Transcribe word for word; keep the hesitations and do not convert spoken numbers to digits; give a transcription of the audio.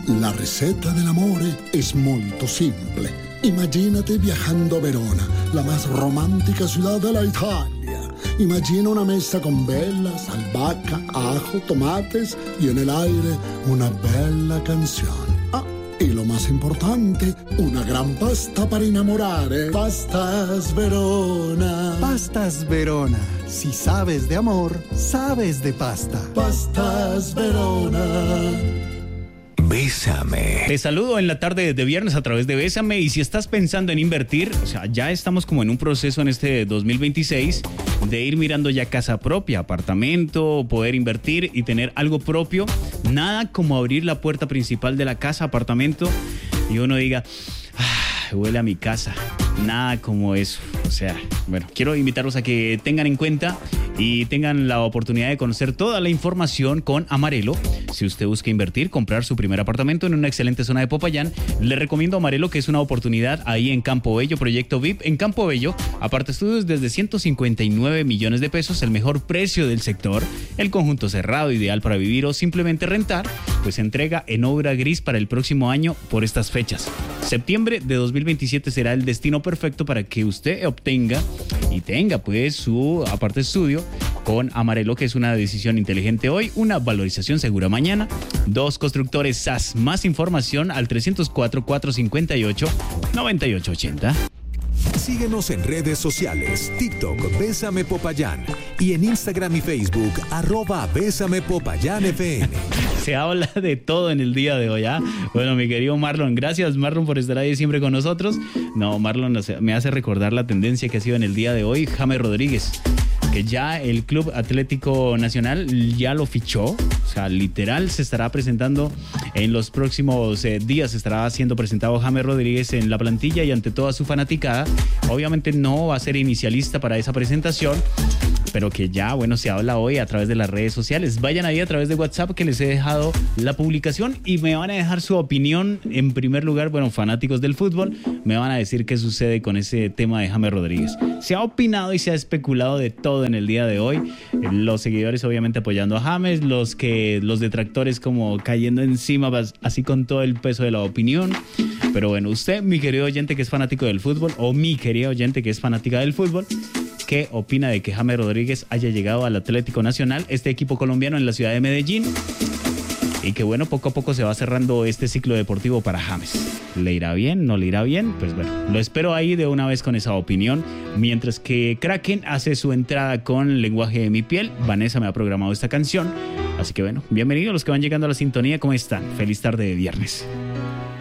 La ricetta dell'amore è molto simple. Imagínate viajando a Verona, la más romántica ciudad de la Italia. Imagina una mesa con velas, albahaca, ajo, tomates y en el aire una bella canción. Ah, y lo más importante, una gran pasta para enamorare. Pastas Verona. Pastas Verona. Si sabes de amor, sabes de pasta. Pastas Verona. Bésame. Te saludo en la tarde de viernes a través de Bésame, y si estás pensando en invertir, o sea, ya estamos como en un proceso en este dos mil veintiséis de ir mirando ya casa propia, apartamento, poder invertir y tener algo propio. Nada como abrir la puerta principal de la casa, apartamento, y uno diga, ah, huele a mi casa. Nada como eso. O sea, bueno, quiero invitarlos a que tengan en cuenta y tengan la oportunidad de conocer toda la información con Amarelo. Si usted busca invertir, comprar su primer apartamento en una excelente zona de Popayán, le recomiendo Amarelo, que es una oportunidad ahí en Campo Bello, proyecto V I P en Campo Bello. Aparte estudios desde ciento cincuenta y nueve millones de pesos, el mejor precio del sector, el conjunto cerrado ideal para vivir o simplemente rentar, pues se entrega en obra gris para el próximo año por estas fechas. Septiembre de dos mil veintisiete será el destino perfecto para que usted obtenga y tenga pues su aparte estudio con Amarelo, que es una decisión inteligente hoy, una valorización segura mañana. Dos constructores S A S. Más información al trescientos cuatro, cuatrocientos cincuenta y ocho, noventa y ocho ochenta. Síguenos en redes sociales, TikTok, Bésame Popayán, y en Instagram y Facebook, arroba Bésame Popayán F M. Se habla de todo en el día de hoy, ¿ah? Bueno, mi querido Marlon, gracias Marlon por estar ahí siempre con nosotros. No, Marlon me hace recordar la tendencia que ha sido en el día de hoy James Rodríguez, que ya el Club Atlético Nacional ya lo fichó. O sea, literal se estará presentando en los próximos eh, días, estará siendo presentado James Rodríguez en la plantilla y ante toda su fanaticada. Obviamente no va a ser inicialista para esa presentación, pero que ya, bueno, se habla hoy a través de las redes sociales. Vayan ahí a través de WhatsApp, que les he dejado la publicación, y me van a dejar su opinión. En primer lugar, bueno, fanáticos del fútbol, me van a decir qué sucede con ese tema de James Rodríguez. Se ha opinado y se ha especulado de todo en el día de hoy. Los seguidores obviamente apoyando a James, los que los detractores como cayendo encima así con todo el peso de la opinión. Pero bueno, usted, mi querido oyente que es fanático del fútbol, o mi querida oyente que es fanática del fútbol, ¿qué opina de que James Rodríguez haya llegado al Atlético Nacional, este equipo colombiano en la ciudad de Medellín? Y que bueno, poco a poco se va cerrando este ciclo deportivo para James. ¿Le irá bien? ¿No le irá bien? Pues bueno, lo espero ahí de una vez con esa opinión. Mientras que Kraken hace su entrada con Lenguaje de mi piel, Vanessa me ha programado esta canción. Así que bueno, bienvenidos los que van llegando a la sintonía. ¿Cómo están? Feliz tarde de viernes.